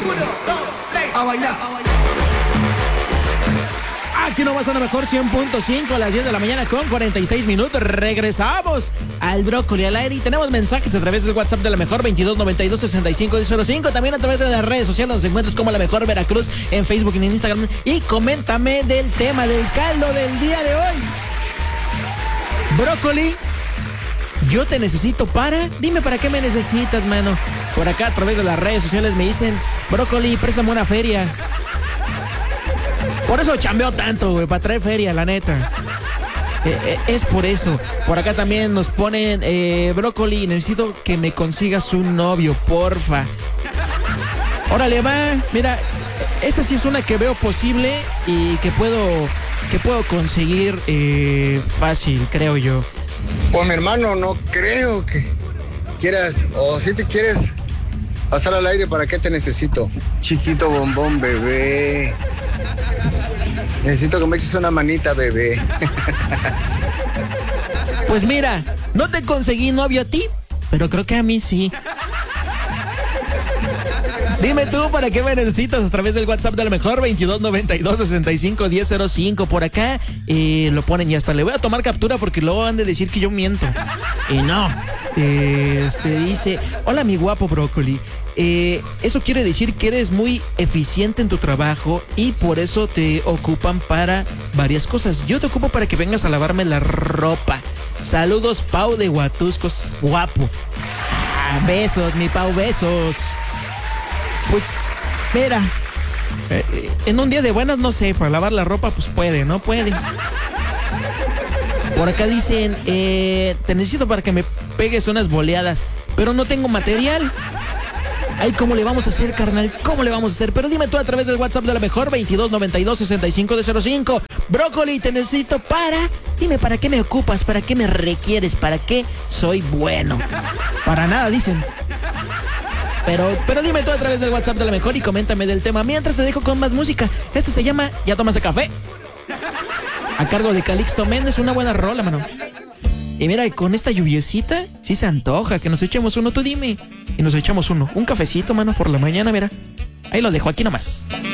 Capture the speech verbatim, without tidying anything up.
A bailar, a bailar. Aquí nomás a lo mejor cien punto cinco a las diez de la mañana con cuarenta y seis minutos. Regresamos al Brócoli al aire y tenemos mensajes a través del WhatsApp de la mejor veintidós noventa y dos sesenta y cinco cero cinco. También a través de las redes sociales nos encuentras como la mejor Veracruz en Facebook y en Instagram. Y coméntame del tema del caldo del día de hoy. Brócoli, yo te necesito para... Dime para qué me necesitas, mano. Por acá a través de las redes sociales me dicen: Brócoli, préstame una feria. Por eso chambeo tanto, güey, para traer feria, la neta. Eh, eh, es por eso. Por acá también nos ponen, eh, Brócoli, necesito que me consigas un novio, porfa. Órale, va. Mira, esa sí es una que veo posible y que puedo, que puedo conseguir eh, fácil, creo yo. Pues mi hermano, no creo que quieras, o si te quieres pasar al aire, ¿para qué te necesito? Chiquito bombón, bebé. Necesito que me eches una manita, bebé. Pues mira, no te conseguí novio a ti, pero creo que a mí sí. Dime tú para qué me necesitas a través del WhatsApp de la mejor veintidós noventa y dos sesenta y cinco diez cero cinco. Por acá eh, lo ponen y hasta le voy a tomar captura porque luego han de decir que yo miento. Y no. Eh, este dice: hola mi guapo Brócoli. Eh, eso quiere decir que eres muy eficiente en tu trabajo y por eso te ocupan para varias cosas. Yo te ocupo para que vengas a lavarme la ropa. Saludos, Pau de Huatuscos, guapo. Ah, besos, mi Pau, besos. Pues, mira, eh, en un día de buenas, no sé, para lavar la ropa, pues puede, ¿no? Puede. Por acá dicen, eh, te necesito para que me pegues unas boleadas, pero no tengo material. Ay, ¿cómo le vamos a hacer, carnal? ¿Cómo le vamos a hacer? Pero dime tú a través del WhatsApp de la mejor veintidós noventa y dos sesenta y cinco cero cinco. Brócoli, te necesito para... Dime, ¿para qué me ocupas? ¿Para qué me requieres? ¿Para qué soy bueno? Para nada, dicen. Pero, pero dime tú a través del WhatsApp de la mejor y coméntame del tema. Mientras te dejo con más música. Este se llama ¿Ya tomaste café? A cargo de Calixto Méndez, una buena rola, mano. Y mira, con esta lluviecita, sí se antoja que nos echemos uno, tú dime. Y nos echamos uno. Un cafecito, mano, por la mañana, mira. Ahí lo dejo, aquí nomás.